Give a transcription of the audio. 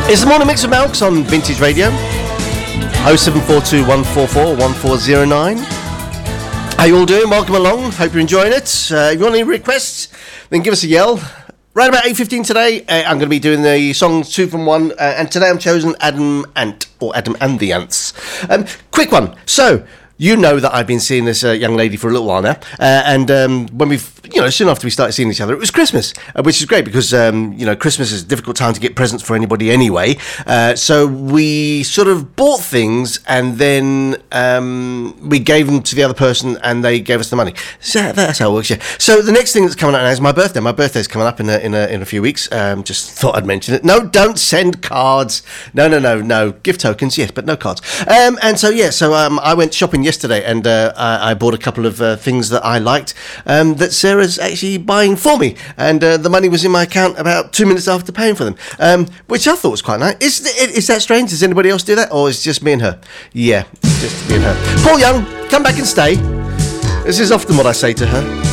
It's the morning mix of Malks on Vintage Radio. 0742 144 1409. How you all doing? Welcome along. Hope you're enjoying it. If you want any requests, then give us a yell. Right about 8:15 today, I'm going to be doing the songs 2 from 1, and today I'm chosen Adam Ant, or Adam and the Ants. Quick one. So, you know that I've been seeing this young lady for a little while now, and when we've, soon after we started seeing each other, it was Christmas, which is great because, Christmas is a difficult time to get presents for anybody anyway, so we sort of bought things and then we gave them to the other person and they gave us the money. So that's how it works, yeah. So the next thing that's coming up now is my birthday. My birthday's coming up in a few weeks. Just thought I'd mention it. No, don't send cards. No. Gift tokens, yes, but no cards. So I went shopping yesterday and I bought a couple of things that I liked that Sarah's actually buying for me, and the money was in my account about 2 minutes after paying for them, which I thought was quite nice. Is that strange? Does anybody else do that, or is it just me and her? Yeah, it's just me and her. Paul Young, come back and stay. This is often what I say to her.